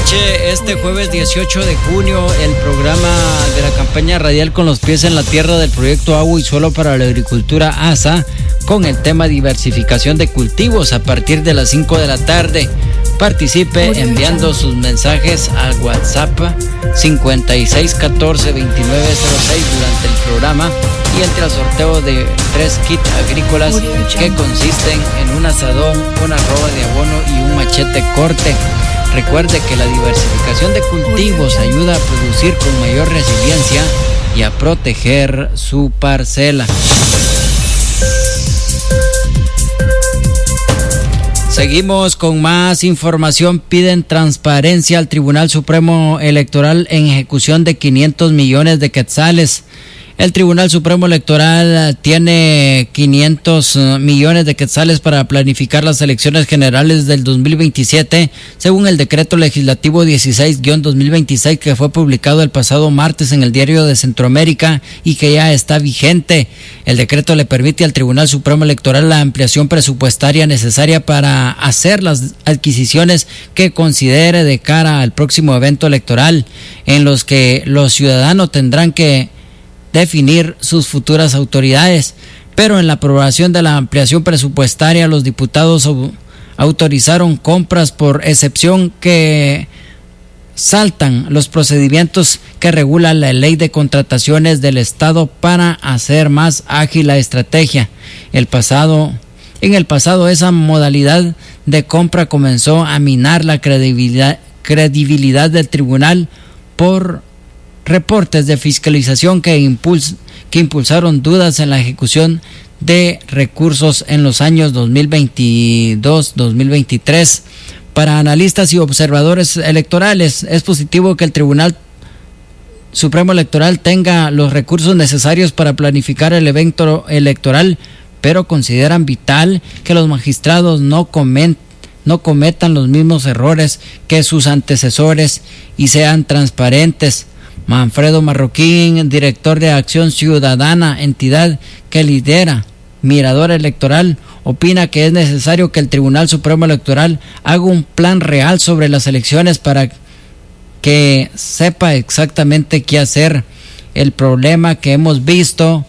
Escuche este jueves 18 de junio el programa de la campaña radial Con los pies en la tierra del proyecto Agua y Suelo para la Agricultura ASA con el tema diversificación de cultivos a partir de las 5 de la tarde. Participe enviando sus mensajes al WhatsApp 5614-2906 durante el programa y entre al sorteo de 3 kits agrícolas que consisten en un asadón, una roba de abono y un machete corte. Recuerde que la diversificación de cultivos ayuda a producir con mayor resiliencia y a proteger su parcela. Seguimos con más información. Piden transparencia al Tribunal Supremo Electoral en ejecución de 500 millones de quetzales. El Tribunal Supremo Electoral tiene 500 millones de quetzales para planificar las elecciones generales del 2027, según el decreto legislativo 16-2026 que fue publicado el pasado martes en el Diario de Centroamérica y que ya está vigente. El decreto le permite al Tribunal Supremo Electoral la ampliación presupuestaria necesaria para hacer las adquisiciones que considere de cara al próximo evento electoral, en los que los ciudadanos tendrán que definir sus futuras autoridades. Pero en la aprobación de la ampliación presupuestaria, los diputados autorizaron compras por excepción que saltan los procedimientos que regula la ley de contrataciones del Estado para hacer más ágil la estrategia. En el pasado esa modalidad de compra comenzó a minar la credibilidad del tribunal por reportes de fiscalización que impulsaron dudas en la ejecución de recursos en los años 2022-2023. Para analistas y observadores electorales, es positivo que el Tribunal Supremo Electoral tenga los recursos necesarios para planificar el evento electoral, pero consideran vital que los magistrados no cometan los mismos errores que sus antecesores y sean transparentes. Manfredo Marroquín, director de Acción Ciudadana, entidad que lidera Mirador Electoral, opina que es necesario que el Tribunal Supremo Electoral haga un plan real sobre las elecciones para que sepa exactamente qué hacer. El problema que hemos visto